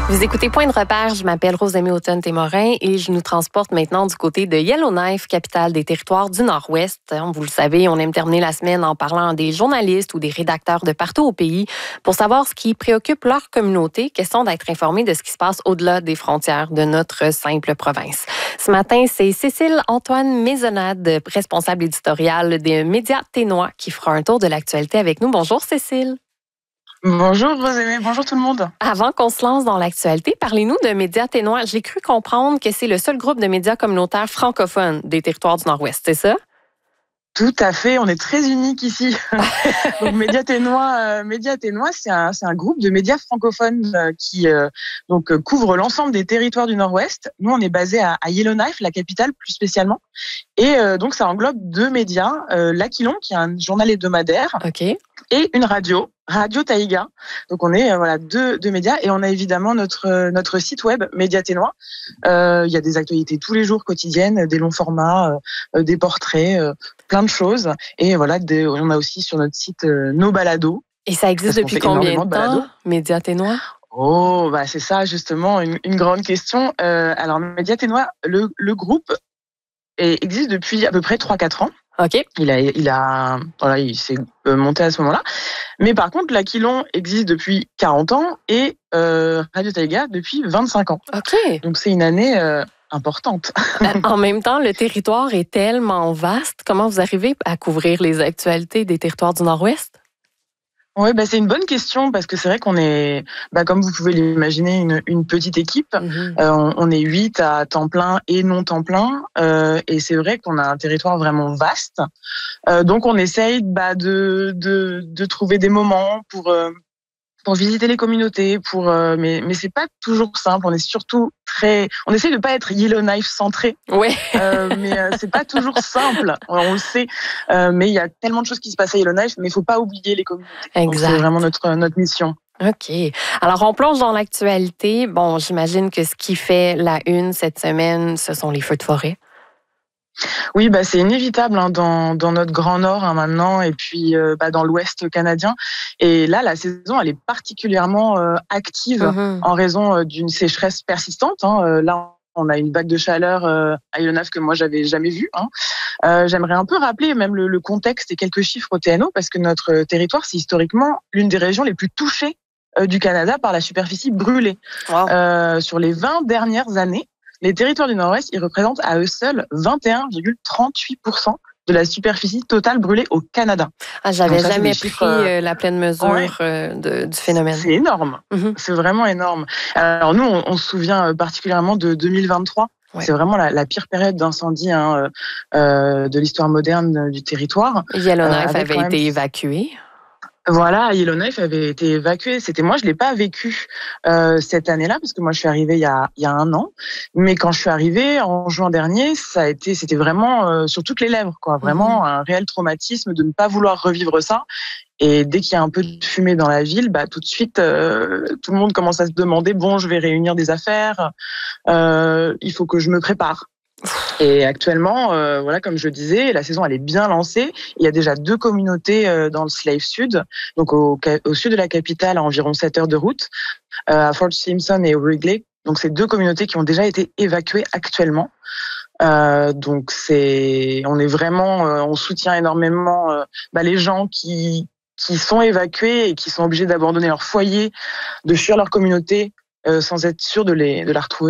Vous écoutez Point de repère, je m'appelle Rosemée Automne-Témorin et je nous transporte maintenant du côté de Yellowknife, capitale des territoires du Nord-Ouest. Vous le savez, on aime terminer la semaine en parlant des journalistes ou des rédacteurs de partout au pays pour savoir ce qui préoccupe leur communauté, question d'être informé de ce qui se passe au-delà des frontières de notre simple province. Ce matin, c'est Cécile Antoine Maisonnade, responsable éditoriale des médias Ténois, qui fera un tour de l'actualité avec nous. Bonjour Cécile. Bonjour Rosemée, bonjour tout le monde. Avant qu'on se lance dans l'actualité, parlez-nous de Médias Ténois. J'ai cru comprendre que c'est le seul groupe de médias communautaires francophones des territoires du Nord-Ouest, c'est ça? Tout à fait, on est très unique ici. Donc Médias Ténois, c'est un groupe de médias francophones qui couvre l'ensemble des territoires du Nord-Ouest. Nous, on est basé à Yellowknife, la capitale plus spécialement. Et donc ça englobe deux médias, l'Aquilon, qui est un journal hebdomadaire, OK. et une Radio Taïga. Donc on est deux médias, et on a évidemment notre site web Médias Ténois. Il y a des actualités tous les jours quotidiennes, des longs formats, des portraits, plein de choses. Et voilà, on a aussi sur notre site nos balados. Et ça existe depuis combien de temps, Médias Ténois? Oh, bah c'est ça justement une grande question. Alors Médias Ténois, le groupe existe depuis à peu près 3-4 ans. OK. Il s'est monté à ce moment-là. Mais par contre, l'Aquilon existe depuis 40 ans et Radio Taïga depuis 25 ans. OK. Donc c'est une année importante. En même temps, le territoire est tellement vaste. Comment vous arrivez à couvrir les actualités des territoires du Nord-Ouest? Oui, c'est une bonne question parce que c'est vrai qu'on est, comme vous pouvez l'imaginer, une petite équipe. Mm-hmm. On est 8 à temps plein et non temps plein. Et c'est vrai qu'on a un territoire vraiment vaste. Donc on essaye de trouver des moments pour visiter les communautés, mais c'est pas toujours simple. On est surtout on essaie de pas être Yellowknife centré. Ouais. Mais c'est pas toujours simple. On le sait. Mais il y a tellement de choses qui se passent à Yellowknife, mais il faut pas oublier les communautés. Exact. Donc c'est vraiment notre mission. OK. Alors, on plonge dans l'actualité. Bon, j'imagine que ce qui fait la une cette semaine, ce sont les feux de forêt. Oui, c'est inévitable dans notre Grand Nord maintenant, et puis dans l'Ouest canadien. Et là, la saison, elle est particulièrement active en raison d'une sécheresse persistante. Là, on a une vague de chaleur à Yellowknife que moi, j'avais jamais vue. J'aimerais un peu rappeler même le contexte et quelques chiffres au TNO, parce que notre territoire, c'est historiquement l'une des régions les plus touchées du Canada par la superficie brûlée. Wow. Sur les 20 dernières années, les territoires du Nord-Ouest, ils représentent à eux seuls 21,38% de la superficie totale brûlée au Canada. J'avais jamais pris la pleine mesure du phénomène. C'est énorme. C'est vraiment énorme. Alors nous, on se souvient particulièrement de 2023. Ouais. C'est vraiment la pire période d'incendie de l'histoire moderne du territoire. Yellowknife avait été évacué. Voilà, Yellowknife avait été évacué. Moi, je l'ai pas vécu cette année-là parce que moi, je suis arrivée il y a 1 an. Mais quand je suis arrivée en juin dernier, c'était vraiment sur toutes les lèvres, quoi. Vraiment un réel traumatisme de ne pas vouloir revivre ça. Et dès qu'il y a un peu de fumée dans la ville, tout de suite, tout le monde commence à se demander je vais réunir des affaires. Il faut que je me prépare. Et actuellement, comme je disais, la saison elle est bien lancée. Il y a déjà 2 communautés dans le Slave Sud, donc au sud de la capitale, à environ 7 heures de route, à Fort Simpson et Wrigley. Donc c'est 2 communautés qui ont déjà été évacuées actuellement. Donc on est vraiment, on soutient énormément les gens qui sont évacués et qui sont obligés d'abandonner leur foyer, de fuir leur communauté sans être sûrs de la retrouver.